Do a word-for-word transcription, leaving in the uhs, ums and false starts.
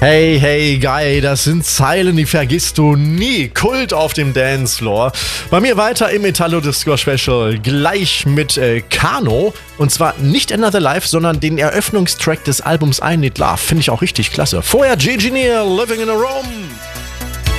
Hey, hey, Guy, das sind Zeilen, die vergisst du nie. Kult auf dem Dancefloor. Bei mir weiter im Italo-Disco-Special, gleich mit äh, Kano. Und zwar nicht Another Life, sondern den Eröffnungstrack des Albums I Need Love. Finde ich auch richtig klasse. Vorher Gigi Neal, Living in a Room.